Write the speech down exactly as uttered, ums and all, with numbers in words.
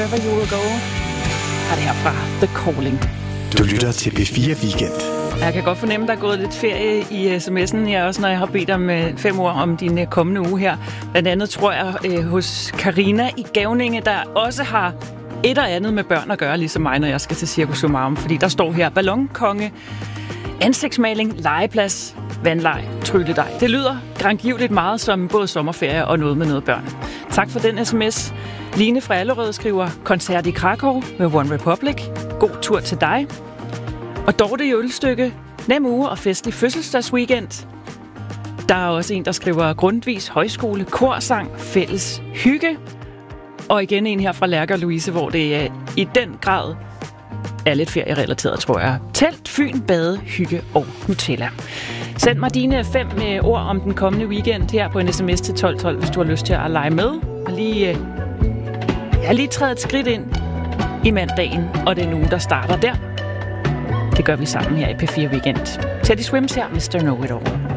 Wherever you will go. Og det her fra The Calling. Du lytter til P fire Weekend. Jeg kan godt fornemme, at der er gået lidt ferie i sms'en her, også når jeg har bedt om fem ord om din kommende uge her. Blandt andet tror jeg hos Karina i Gavninge, der også har et og andet med børn at gøre, ligesom mig, når jeg skal til Cirkus Summarum. Fordi der står her ballonkonge, ansigtsmaling, legeplads, vandleg, trylledej. Det lyder grangivligt meget som både sommerferie og noget med noget børn. Tak for den sms. Line fra Allerød skriver, koncert i Krakow med One Republic. God tur til dig. Og Dorte i Ølstykke, nem uge og festlig fødselsdagsweekend. Der er også en, der skriver Grundtvigs Højskole, korsang, fælles hygge. Og igen en her fra Lærke og Louise, hvor det er i den grad er lidt ferierelateret, tror jeg. Telt, Fyn, bade, hygge og Nutella. Send mig dine fem ord om den kommende weekend her på en sms til tolv tolv, hvis du har lyst til at lege med. Og lige, jeg har lige trædet et skridt ind i mandagen, og det er nu, der starter der. Det gør vi sammen her i P fire Weekend. Teddy Swims her, mister Know It All.